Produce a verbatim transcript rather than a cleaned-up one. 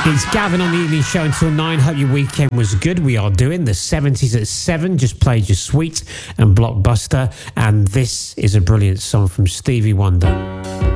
It's Gavin on the Evening Show until nine. Hope your weekend was good. We are doing the seventies at seven. Just played your Sweet and Blockbuster. And this is a brilliant song from Stevie Wonder.